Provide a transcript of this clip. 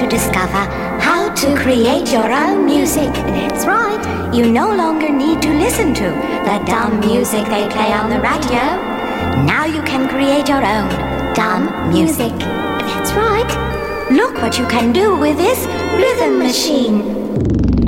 to discover how to create your own music. That's right. You no longer need to listen to the dumb music they play on the radio. Now you can create your own dumb music. That's right. Look what you can do with this rhythm machine.